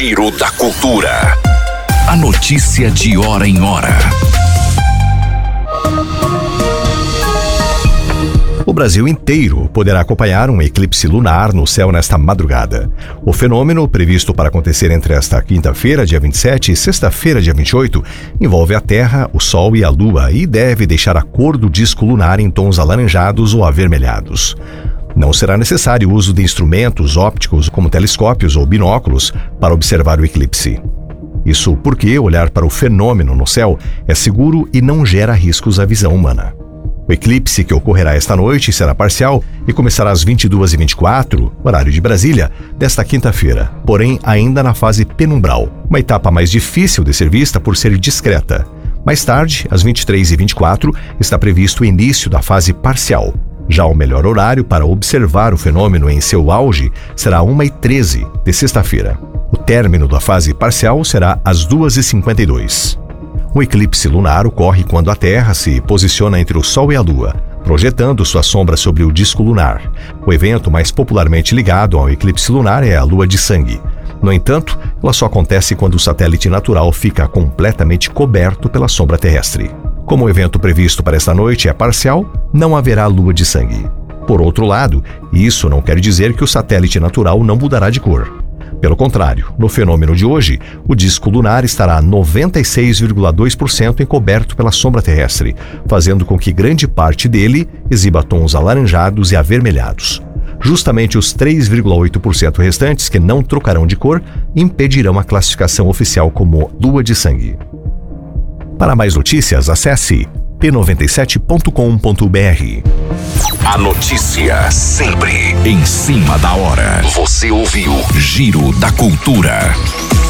Giro da Cultura. A notícia de hora em hora. O Brasil inteiro poderá acompanhar um eclipse lunar no céu nesta madrugada. O fenômeno, previsto para acontecer entre esta quinta-feira, dia 27, e sexta-feira, dia 28, envolve a Terra, o Sol e a Lua e deve deixar a cor do disco lunar em tons alaranjados ou avermelhados. Não será necessário o uso de instrumentos ópticos como telescópios ou binóculos para observar o eclipse. Isso porque olhar para o fenômeno no céu é seguro e não gera riscos à visão humana. O eclipse, que ocorrerá esta noite, será parcial e começará às 22h24, horário de Brasília, desta quinta-feira, porém ainda na fase penumbral, uma etapa mais difícil de ser vista por ser discreta. Mais tarde, às 23h24, está previsto o início da fase parcial. Já o melhor horário para observar o fenômeno em seu auge será 1h13 de sexta-feira. O término da fase parcial será às 2h52. O eclipse lunar ocorre quando a Terra se posiciona entre o Sol e a Lua, projetando sua sombra sobre o disco lunar. O evento mais popularmente ligado ao eclipse lunar é a lua de sangue. No entanto, ela só acontece quando o satélite natural fica completamente coberto pela sombra terrestre. Como o evento previsto para esta noite é parcial, não haverá lua de sangue. Por outro lado, isso não quer dizer que o satélite natural não mudará de cor. Pelo contrário, no fenômeno de hoje, o disco lunar estará 96,2% encoberto pela sombra terrestre, fazendo com que grande parte dele exiba tons alaranjados e avermelhados. Justamente os 3,8% restantes, que não trocarão de cor, impedirão a classificação oficial como lua de sangue. Para mais notícias, acesse p97.com.br. A notícia sempre em cima da hora. Você ouviu Giro da Cultura.